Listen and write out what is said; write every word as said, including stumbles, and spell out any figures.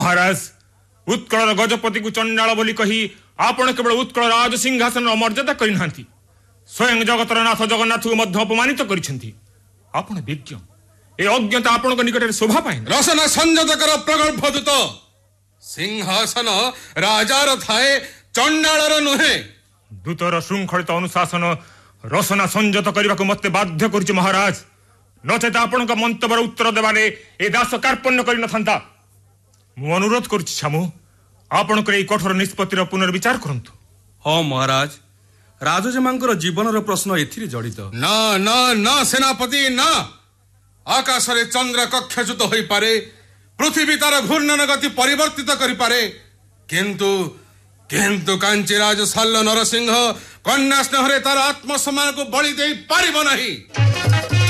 महाराज उत्कल गजपति को चंडाल बोली कही आपण केवल उत्कल राज सिंहासन मर्यादा करना स्वयं जगतर नाथ जगन्नाथ को मध्य अपमानित कर विज्ञ ए अज्ञता आपण निकट शोभा पाए रसना संजोतकर प्रगल्भ दूत सिंहासन राजार थाए चंडालर नुहे दूतर श्रृंखलित अनुशासन रसना संजत करने को मत बाध्य कर महाराज नचेत आपण मंतव्यर उत्तर देवारे ए दास कार्पण्य कर न मु अनुरोध करुमु आपण कठोर निष्पत्तिर पुनर्विचार करंतु। हाँ महाराज राजजमांकर जीवन प्रश्न एथिरे जड़ित ना ना ना सेनापति ना आकाश रे चंद्र कक्षच्युत होई पारे पृथ्वी तार घूर्णन गति परिवर्तित करि पारे किंतु किंतु कांचीराज शल्य नरसिंह कन्या स्नेह तार आत्मसम्मान को बलि दे पारिब नहीं।